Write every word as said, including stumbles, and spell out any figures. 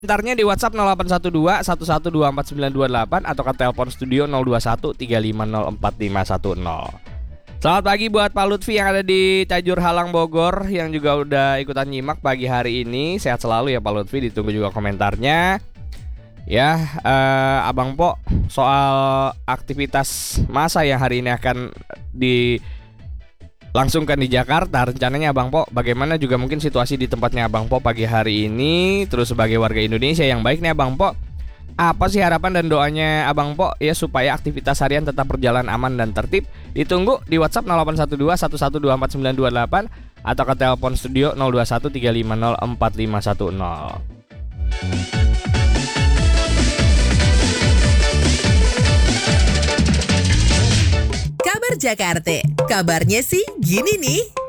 Komentarnya di WhatsApp nol delapan satu dua satu satu dua empat sembilan dua delapan atau ke telepon studio nol dua satu tiga lima nol empat lima satu nol. Selamat pagi buat Pak Lutfi yang ada di Tajur Halang Bogor yang juga udah ikutan nyimak pagi hari ini. Sehat selalu ya Pak Lutfi, ditunggu juga komentarnya. Ya, eh, Abang Po, soal aktivitas massa yang hari ini akan dilangsungkan di Jakarta, rencananya Abang Po, bagaimana juga mungkin situasi di tempatnya Abang Po pagi hari ini. Terus sebagai warga Indonesia yang baik nih Abang Po, apa sih harapan dan doanya Abang Po ya supaya aktivitas harian tetap berjalan aman dan tertib? Ditunggu di WhatsApp nol delapan satu dua satu satu dua empat sembilan dua delapan atau ke telepon studio nol dua satu tiga lima nol empat lima satu nol. Kabar Jakarta, kabarnya sih gini nih.